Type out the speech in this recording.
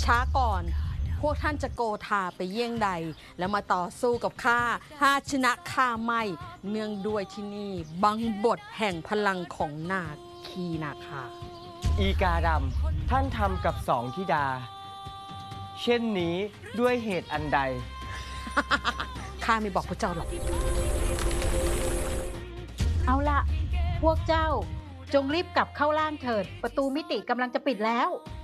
ช้าก่อน พวกท่านจะโกธาไปเยี่ยงใด แล้วมาต่อสู้กับข้าหาชนะข้าไม่เนื่องด้วยที่นี่บังบทแห่งพลังของนาคีนาคาอีกาดำท่านทำกับสองธิดาเช่นนี้ด้วยเหตุอันใดข้าไม่บอกพวกเจ้าหรอกเอาละพวกเจ้าจงรีบกลับเข้าร่างเถิดประตูมิติกำลังจะปิดแล้ว